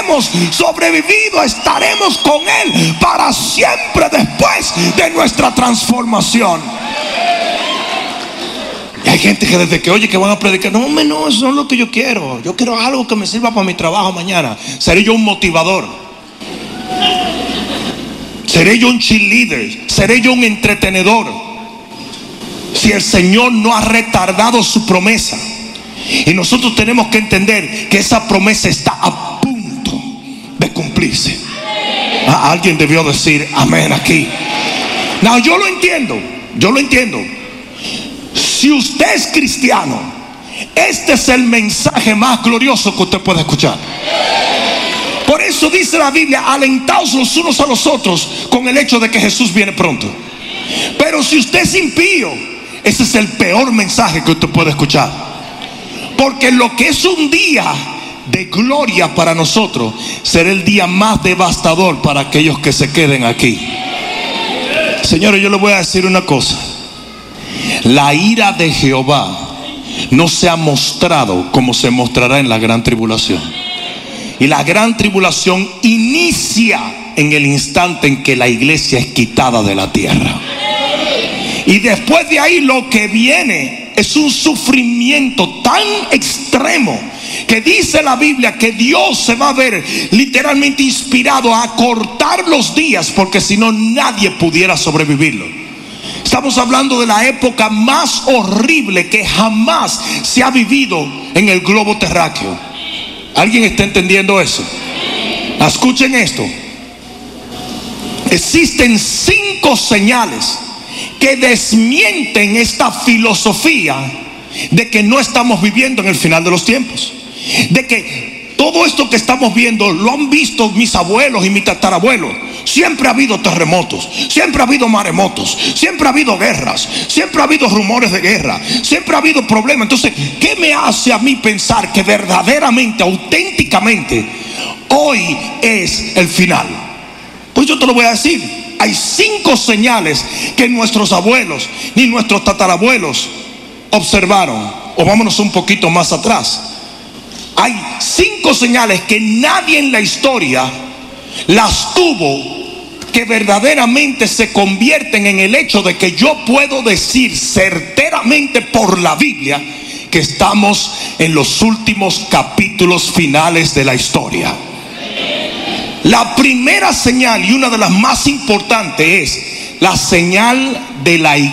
hemos sobrevivido, estaremos con Él para siempre después de nuestra transformación. Y hay gente que desde que oye que van a predicar, no, hombre, no, eso no es lo que yo quiero. Yo quiero algo que me sirva para mi trabajo mañana. Seré yo un motivador, seré yo un cheerleader, seré yo un entretenedor, si el Señor no ha retardado su promesa. Y nosotros tenemos que entender que esa promesa está a punto de cumplirse. Alguien debió decir amén aquí. No, yo lo entiendo. Si usted es cristiano, este es el mensaje más glorioso que usted puede escuchar. Por eso dice la Biblia: alentaos los unos a los otros con el hecho de que Jesús viene pronto. Pero si usted es impío, ese es el peor mensaje que usted puede escuchar. Porque lo que es un día de gloria para nosotros será el día más devastador para aquellos que se queden aquí. Señores, yo les voy a decir una cosa: la ira de Jehová no se ha mostrado como se mostrará en la gran tribulación. Y la gran tribulación inicia en el instante en que la iglesia es quitada de la tierra. Y después de ahí lo que viene es un sufrimiento tan extremo que dice la Biblia que Dios se va a ver literalmente inspirado a acortar los días, porque si no nadie pudiera sobrevivirlo. Estamos hablando de la época más horrible que jamás se ha vivido en el globo terráqueo. ¿Alguien está entendiendo eso? Escuchen esto. Existen 5 señales que desmienten esta filosofía de que no estamos viviendo en el final de los tiempos, de que todo esto que estamos viendo lo han visto mis abuelos y mis tatarabuelos. Siempre ha habido terremotos, siempre ha habido maremotos, siempre ha habido guerras, siempre ha habido rumores de guerra, siempre ha habido problemas. Entonces, ¿qué me hace a mí pensar que verdaderamente, auténticamente, hoy es el final? Pues yo te lo voy a decir. Hay 5 señales que nuestros abuelos ni nuestros tatarabuelos observaron. O vámonos un poquito más atrás. Hay 5 señales que nadie en la historia las tuvo, que verdaderamente se convierten en el hecho de que yo puedo decir certeramente por la Biblia que estamos en los últimos capítulos finales de la historia. La primera señal, y una de las más importantes, es la señal de la iglesia.